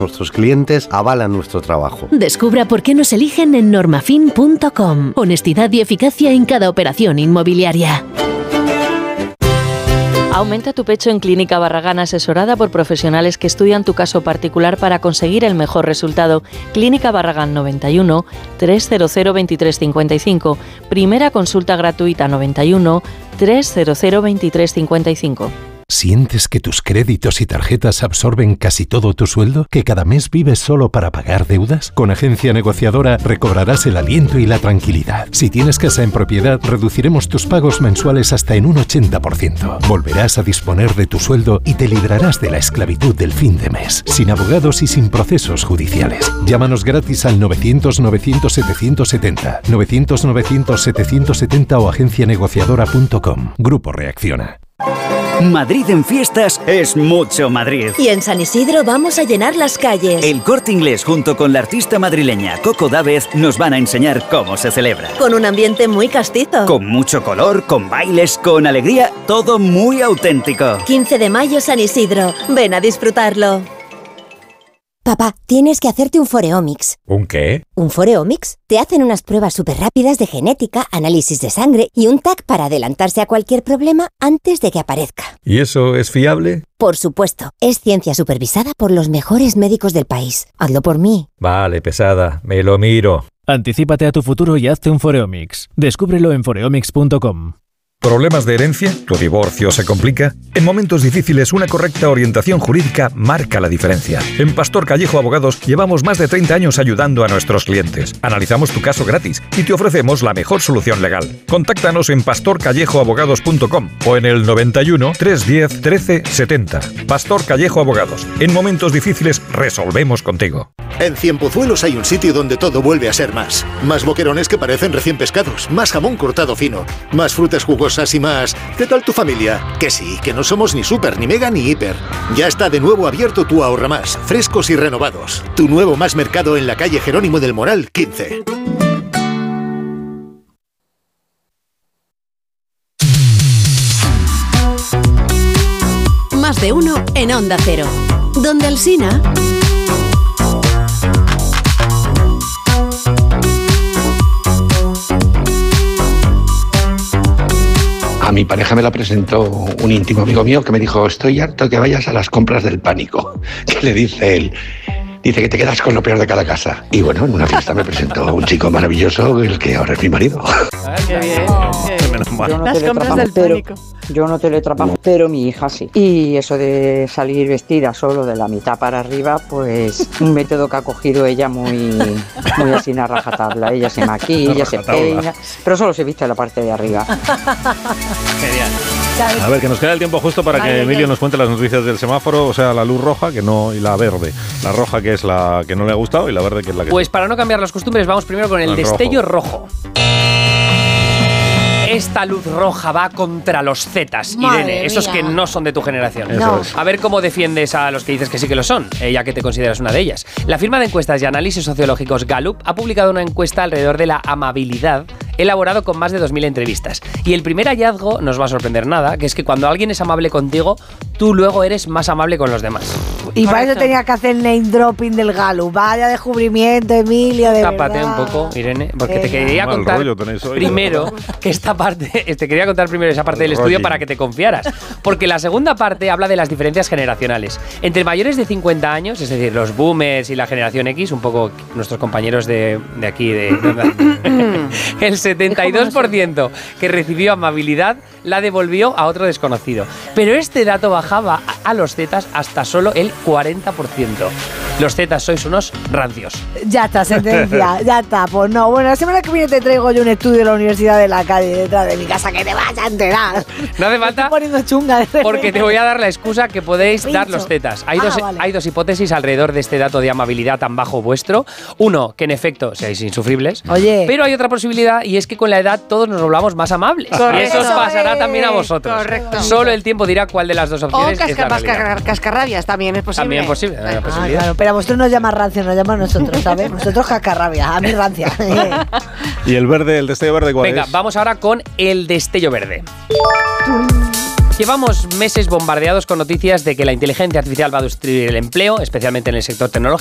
Nuestros clientes avalan nuestro trabajo. Descubra por qué nos eligen en normafin.com. Honestidad y eficacia en cada operación inmobiliaria. Aumenta tu pecho en Clínica Barragán, asesorada por profesionales que estudian tu caso particular para conseguir el mejor resultado. Clínica Barragán 91 300 2355. Primera consulta gratuita 91 300 2355. ¿Sientes que tus créditos y tarjetas absorben casi todo tu sueldo? ¿Que cada mes vives solo para pagar deudas? Con Agencia Negociadora recobrarás el aliento y la tranquilidad. Si tienes casa en propiedad, reduciremos tus pagos mensuales hasta en un 80%. Volverás a disponer de tu sueldo y te librarás de la esclavitud del fin de mes, sin abogados y sin procesos judiciales. Llámanos gratis al 900-900-770, 900-900-770 o agencianegociadora.com. Grupo Reacciona. Madrid en fiestas es mucho Madrid. Y en San Isidro vamos a llenar las calles. El Corte Inglés junto con la artista madrileña Coco Dávez nos van a enseñar cómo se celebra. Con un ambiente muy castizo. Con mucho color, con bailes, con alegría, todo muy auténtico. 15 de mayo San Isidro. Ven a disfrutarlo. Papá, tienes que hacerte un Foreomics. ¿Un qué? ¿Un Foreomics? Te hacen unas pruebas súper rápidas de genética, análisis de sangre y un TAC para adelantarse a cualquier problema antes de que aparezca. ¿Y eso es fiable? Por supuesto, es ciencia supervisada por los mejores médicos del país. Hazlo por mí. Vale, pesada, me lo miro. Anticípate a tu futuro y hazte un Foreomics. Descúbrelo en foreomics.com. ¿Problemas de herencia? ¿Tu divorcio se complica? En momentos difíciles, una correcta orientación jurídica marca la diferencia. En Pastor Callejo Abogados llevamos más de 30 años ayudando a nuestros clientes. Analizamos tu caso gratis y te ofrecemos la mejor solución legal. Contáctanos en pastorcallejoabogados.com o en el 91 310 13 70. Pastor Callejo Abogados. En momentos difíciles resolvemos contigo. En Cienpozuelos hay un sitio donde todo vuelve a ser más. Más boquerones que parecen recién pescados, más jamón cortado fino, más frutas jugosas y más... ¿Qué tal tu familia? Que sí, que no somos ni super, ni mega, ni hiper. Ya está de nuevo abierto tu Ahorra Más, frescos y renovados. Tu nuevo Más Mercado en la calle Jerónimo del Moral, 15. Más de uno en Onda Cero. Donde Alsina... A mi pareja me la presentó un íntimo amigo mío que me dijo: estoy harto que vayas a las compras del pánico. ¿Qué le dice él? Dice que te quedas con lo peor de cada casa. Y bueno, en una fiesta me presentó un chico maravilloso, el que ahora es mi marido. ¡Qué bien! Las compras del pánico. Yo no teletrabajo, pero mi hija sí. Y eso de salir vestida solo de la mitad para arriba, pues un método que ha cogido ella muy así a rajatabla. Ella se maquilla, se peina, pero solo se viste la parte de arriba. Genial. A ver, que nos queda el tiempo justo para que Emilio nos cuente las noticias del semáforo, o sea, la luz roja que no y la verde. La roja que es la que no le ha gustado y la verde que es la que... Pues para no cambiar las costumbres, vamos primero con el destello rojo. Esta luz roja va contra los Zetas, Irene, esos que no son de tu generación. No. A ver cómo defiendes a los que dices que sí que lo son, ya que te consideras una de ellas. La firma de encuestas y análisis sociológicos Gallup ha publicado una encuesta alrededor de la amabilidad, elaborado con más de 2.000 entrevistas. Y el primer hallazgo no os va a sorprender nada, que es que cuando alguien es amable contigo, tú luego eres más amable con los demás. Y para eso tenía que hacer el name dropping del Gallup. Vaya descubrimiento, Emilio, de Tápate verdad. un poco, Irene, porque te quería contar primero que esta parte, te quería contar primero esa parte del estudio para que te confiaras. Porque la segunda parte habla de las diferencias generacionales. Entre mayores de 50 años, es decir, los boomers y la generación X, un poco nuestros compañeros de aquí, el 72% que recibió amabilidad la devolvió a otro desconocido. Pero este dato bajaba a los Zetas hasta solo el 40%. Los Zetas sois unos rancios. Ya está, sentencia, ya está. Pues no, bueno, la semana que viene te traigo yo un estudio de la Universidad de la Calle detrás de mi casa que te vas a enterar. No hace falta, poniendo chunga porque te voy a dar la excusa que podéis dar los Zetas. Hay dos hipótesis alrededor de este dato de amabilidad tan bajo vuestro. Uno, que en efecto seáis insufribles. Oye. Pero hay otra posibilidad y es que con la edad todos nos volvamos más amables. Correcto. Y eso os pasará también a vosotros. Correcto. Solo el tiempo dirá cuál de las dos opciones es la realidad. Cascarrabias también es posible. También es posible, hay una posibilidad. Claro, pero a vosotros nos llaman rancio, nos llaman nosotros, ¿sabes? Nosotros cascarrabia, a mí rancia. ¿Y el verde, el destello verde cuál es? Venga, vamos ahora con el destello verde. Llevamos meses bombardeados con noticias de que la inteligencia artificial va a destruir el empleo, especialmente en el sector tecnológico.